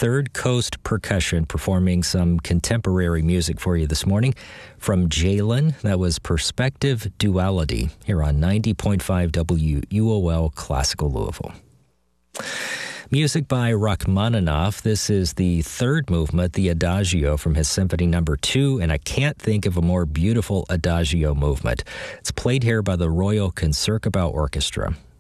Third Coast Percussion performing some contemporary music for you this morning. From Jalen, that was Perspective Duality here on 90.5 WUOL Classical Louisville. Music by Rachmaninoff. This is the third movement, the Adagio from his Symphony No. 2, and I can't think of a more beautiful Adagio movement. It's played here by the Royal Concertgebouw Orchestra.